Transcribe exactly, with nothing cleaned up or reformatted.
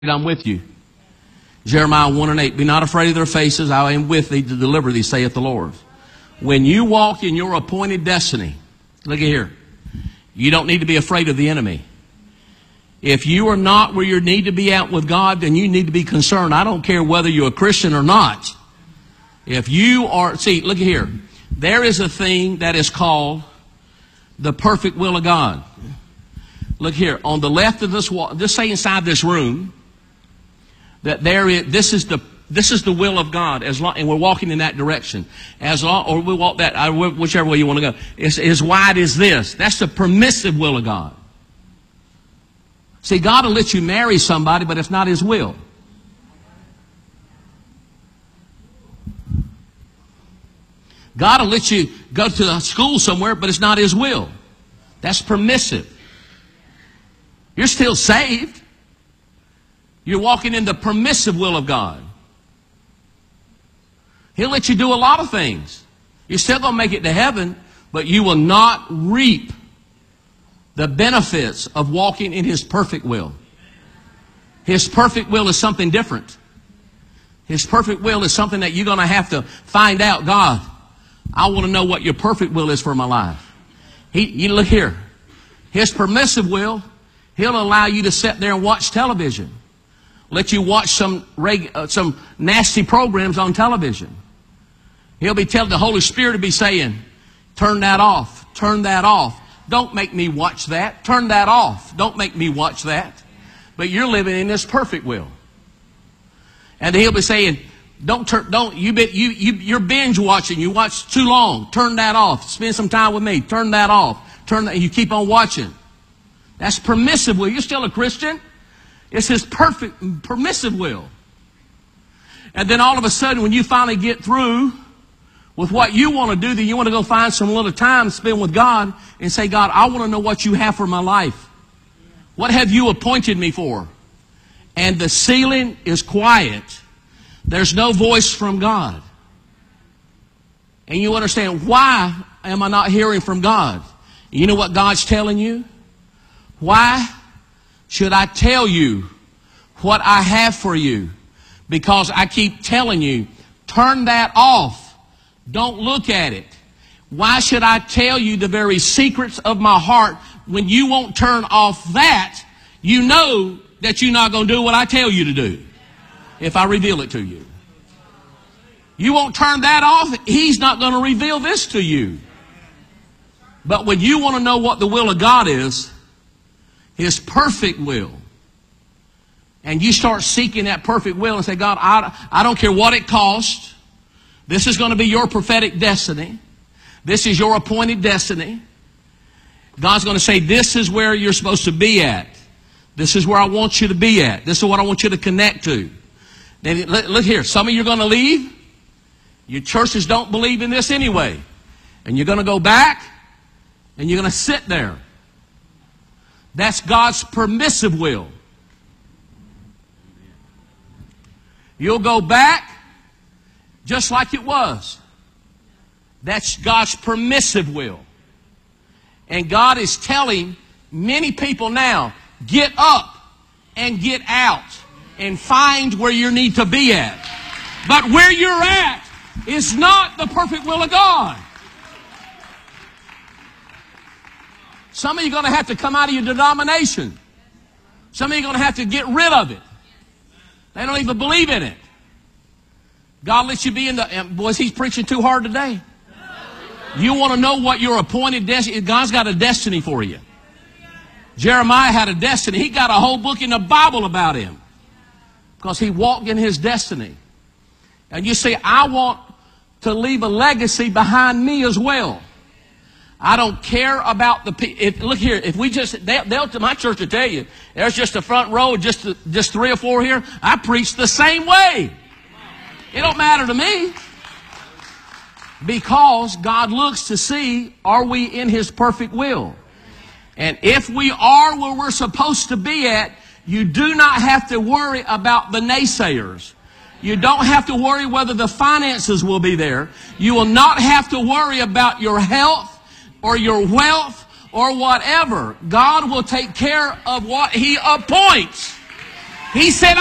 I'm with you. Jeremiah one and eight. Be not afraid of their faces. I am with thee to deliver thee, saith the Lord. When you walk in your appointed destiny, look at here. You don't need to be afraid of the enemy. If you are not where you need to be at with God, then you need to be concerned. I don't care whether you're a Christian or not. If you are, see, look at here. There is a thing that is called the perfect will of God. Look here. On the left of this wall, just say inside this room, that there is, this is the this is the will of God, as long, and we're walking in that direction. As long, or we walk that, whichever way you want to go. It's as wide as this. That's the permissive will of God. See, God will let you marry somebody, but it's not His will. God will let you go to a school somewhere, but it's not His will. That's permissive. You're still saved. You're walking in the permissive will of God. He'll let you do a lot of things. You're still going to make it to heaven, but you will not reap the benefits of walking in His perfect will. His perfect will is something different. His perfect will is something that you're going to have to find out. God, I want to know what your perfect will is for my life. He, you look here. His permissive will, He'll allow you to sit there and watch television. Let you watch some reg, uh, some nasty programs on television. He'll be telling the Holy Spirit to be saying, turn that off, turn that off. Don't make me watch that. Turn that off. Don't make me watch that. But you're living in this perfect will. And He'll be saying, don't turn, don't, you, be, you, you, you're binge watching. You watch too long. Turn that off. Spend some time with me. Turn that off. Turn that, you keep on watching. That's permissive will. You're still a Christian. It's His perfect, permissive will. And then all of a sudden, when you finally get through with what you want to do, then you want to go find some little time to spend with God and say, God, I want to know what you have for my life. What have you appointed me for? And the ceiling is quiet. There's no voice from God. And you understand, why am I not hearing from God? You know what God's telling you? Why should I tell you what I have for you? Because I keep telling you, turn that off. Don't look at it. Why should I tell you the very secrets of my heart when you won't turn off that? You know that you're not going to do what I tell you to do if I reveal it to you. You won't turn that off, He's not going to reveal this to you. But when you want to know what the will of God is, His perfect will, and you start seeking that perfect will and say, God, I, I don't care what it costs. This is going to be your prophetic destiny. This is your appointed destiny. God's going to say, this is where you're supposed to be at. This is where I want you to be at. This is what I want you to connect to. Then look here. Some of you are going to leave. Your churches don't believe in this anyway. And you're going to go back and you're going to sit there. That's God's permissive will. You'll go back just like it was. That's God's permissive will. And God is telling many people now, get up and get out and find where you need to be at. But where you're at is not the perfect will of God. Some of you are going to have to come out of your denomination. Some of you are going to have to get rid of it. They don't even believe in it. God lets you be in the... Boys, he's preaching too hard today. You want to know what your appointed destiny... God's got a destiny for you. Jeremiah had a destiny. He got a whole book in the Bible about him. Because he walked in his destiny. And you see, I want to leave a legacy behind me as well. I don't care about the people. Look here, if we just, they, they'll, my church will tell you, there's just a front row, just, just three or four here. I preach the same way. It don't matter to me. Because God looks to see, are we in His perfect will? And if we are where we're supposed to be at, you do not have to worry about the naysayers. You don't have to worry whether the finances will be there. You will not have to worry about your health or your wealth or whatever. God will take care of what He appoints. He said,